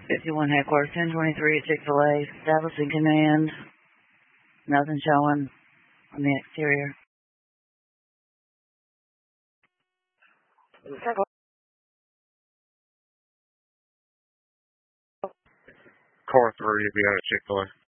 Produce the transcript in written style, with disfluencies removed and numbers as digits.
51 headquarters, 1023 at Chick-fil-A, establishing command. Nothing showing on the exterior. Car 3 if you got a Chick-fil-A.